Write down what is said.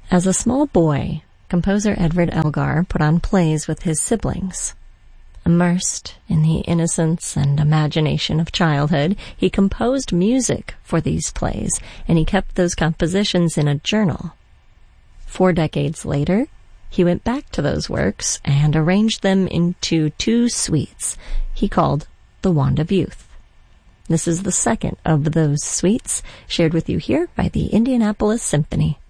As a small boy, composer Edvard Elgar put on plays with his siblings. Immersed in the innocence and imagination of childhood, he composed music for these plays, and he kept those compositions in a journal. 4 decades later, he went back to those works and arranged them into 2 suites he called The Wand of Youth. This is the second of those suites shared with you here by the Indianapolis Symphony.